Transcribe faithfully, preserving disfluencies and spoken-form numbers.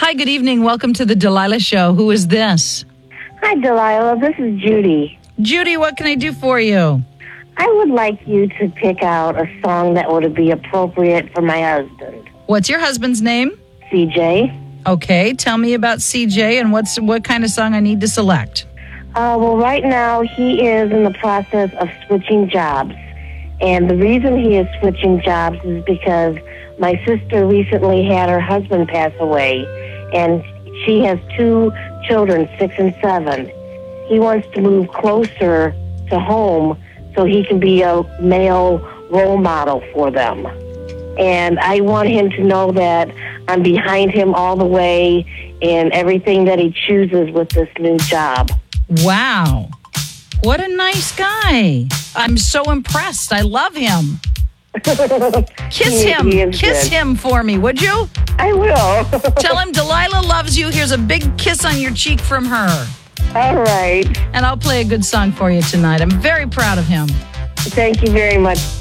Hi, good evening. Welcome to the Delilah Show. Who is this? Hi, Delilah. This is Judy. Judy, what can I do for you? I would like you to pick out a song that would be appropriate for my husband. What's your husband's name? C J. Okay, tell me about C J and what's what kind of song I need to select. Uh, well, right now he is in the process of switching jobs. And the reason he is switching jobs is because my sister recently had her husband pass away. And she has two children, six and seven. He wants to move closer to home so he can be a male role model for them. And I want him to know that I'm behind him all the way in everything that he chooses with this new job. Wow. What a nice guy. I'm so impressed. I love him. Kiss He- him. he is Kiss good. him for me, would you? I will. Tell him Delilah loves you. Here's a big kiss on your cheek from her. All right. And I'll play a good song for you tonight. I'm very proud of him. Thank you very much.